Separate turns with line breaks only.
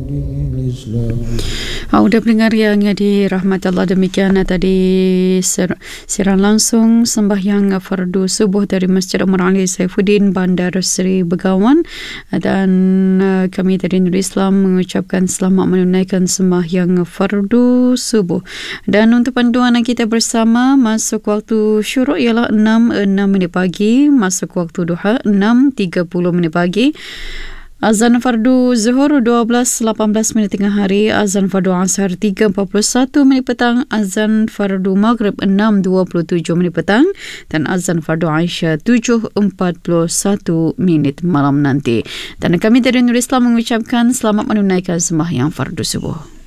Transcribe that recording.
Udah pendengar yang dirahmati Allah, demikian tadi siaran langsung sembahyang fardu subuh dari Masjid Umar Ali Saifuddin, Bandar Seri Begawan, dan kami dari Nurul Islam mengucapkan selamat menunaikan sembahyang fardu subuh. Dan untuk panduan kita bersama, masuk waktu syuruk ialah 6 minit pagi, masuk waktu duha 6:30 minit pagi. Azan fardu zuhur 12:18 minit tengah hari, azan fardu asar 3:41 minit petang, azan fardu maghrib 6:27 minit petang, dan azan fardu Aisyah 7:41 minit malam nanti. Dan kami dari Nurul Islam mengucapkan selamat menunaikan sembahyang fardu subuh.